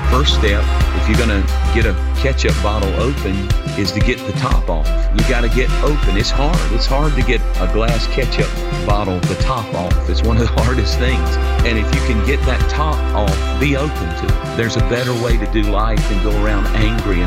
first step, if you're going to get a ketchup bottle open, is to get the top off. You got to get open. It's hard. It's hard to get a glass ketchup bottle, the top off. It's one of the hardest things. And if you can get that top off, be open to it. There's a better way to do life than go around angry and